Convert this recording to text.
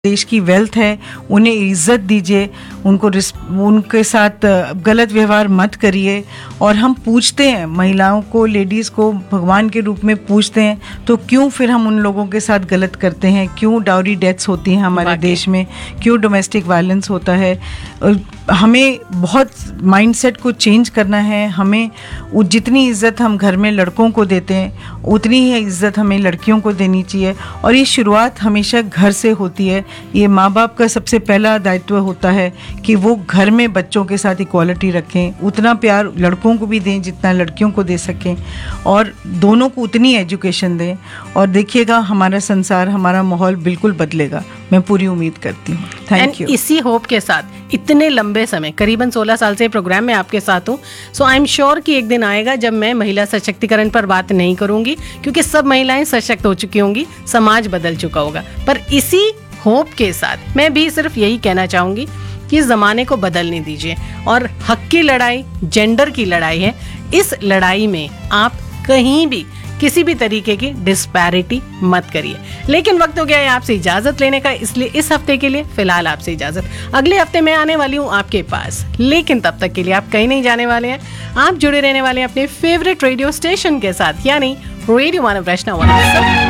देश की वेल्थ है, उन्हें इज्जत दीजिए, उनके साथ गलत व्यवहार मत करिए। और हम पूछते हैं महिलाओं को, लेडीज़ को भगवान के रूप में पूछते हैं, तो क्यों फिर हम उन लोगों के साथ गलत करते हैं? क्यों डाउरी डेथ्स होती हैं हमारे देश में? क्यों डोमेस्टिक वायलेंस होता है? हमें बहुत माइंडसेट को चेंज करना है। हमें जितनी इज्जत हम घर में लड़कों को देते हैं उतनी ही इज्जत हमें लड़कियों को देनी चाहिए। और ये शुरुआत हमेशा घर से होती है। ये माँ बाप का सबसे पहला दायित्व होता है कि वो घर में बच्चों के साथ इक्वालिटी रखें, उतना प्यार लड़कों को भी दें जितना लड़कियों को दे सकें, और दोनों को उतनी एजुकेशन दें। और देखिएगा हमारा संसार, हमारा माहौल बिल्कुल बदलेगा, मैं पूरी उम्मीद करती हूँ। Thank you. इसी होप के साथ इतने लंबे समय, करीबन 16 साल से प्रोग्राम में आपके साथ हूँ। सो आई एम श्योर कि एक दिन आएगा जब मैं महिला सशक्तिकरण पर बात नहीं करूंगी, क्योंकि सब महिलाएं सशक्त हो चुकी होंगी, समाज बदल चुका होगा। पर इसी होप के साथ मैं भी सिर्फ यही कहना चाहूंगी कि इस जमाने को बदलने दीजिए। और हक की लड़ाई जेंडर की लड़ाई है। इस लड़ाई में आप कहीं भी किसी भी तरीके की डिस्पैरिटी मत करिए। लेकिन वक्त हो गया है आपसे इजाजत लेने का, इसलिए इस हफ्ते के लिए फिलहाल आपसे इजाजत। अगले हफ्ते मैं आने वाली हूँ आपके पास, लेकिन तब तक के लिए आप कहीं नहीं जाने वाले हैं। आप जुड़े रहने वाले हैं अपने फेवरेट रेडियो स्टेशन के साथ, यानी रेडियो मानव रचना 107।